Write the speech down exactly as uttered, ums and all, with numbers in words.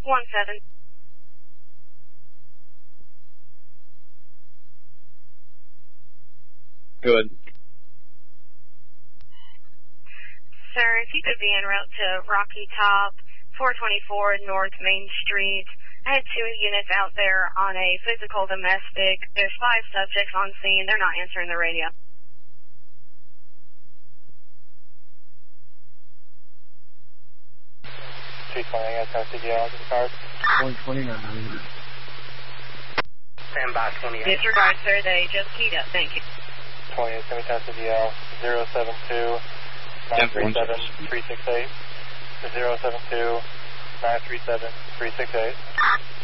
one seven. Good. Sir, if you could be en route to Rocky Top, four twenty-four North Main Street. I had two units out there on a physical domestic. There's five subjects on scene. They're not answering the radio. two twenty, I got C D L to the card. one twenty-nine. Stand by twenty-eight. Disregard, sir. They just keyed up. Thank you. twenty-eight, semi C D L, zero seven two nine three seven three six eight. zero seven two nine three seven three six eight.